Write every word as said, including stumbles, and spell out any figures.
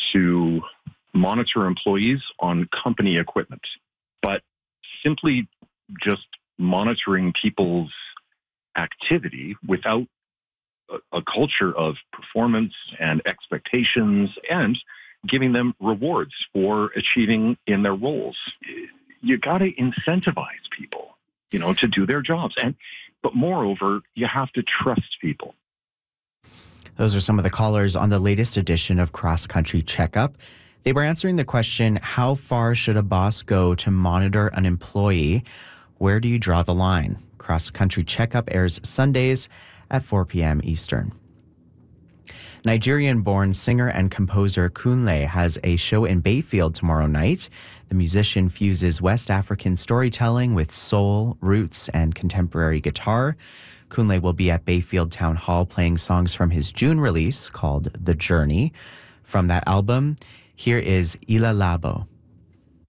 to monitor employees on company equipment. But simply just monitoring people's activity without a, a culture of performance and expectations and giving them rewards for achieving in their roles. You got to incentivize people, you know, to do their jobs. And but moreover, you have to trust people. Those are some of the callers on the latest edition of Cross Country Checkup. They were answering the question, how far should a boss go to monitor an employee? Where do you draw the line? Cross Country Checkup airs Sundays at four p.m. Eastern. Nigerian-born singer and composer Kunle has a show in Bayfield tomorrow night. The musician fuses West African storytelling with soul, roots, and contemporary guitar. Kunle will be at Bayfield Town Hall playing songs from his June release called The Journey. From that album, here is Ila Labo.